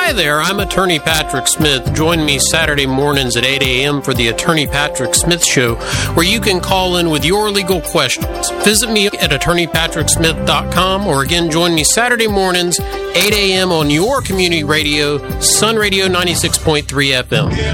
Hi there, I'm Attorney Patrick Smith. Join me Saturday mornings at 8 a.m. for the Attorney Patrick Smith Show, where you can call in with your legal questions. Visit me at attorneypatricksmith.com, or again, join me Saturday mornings, 8 a.m. on your community radio, Sun Radio 96.3 FM.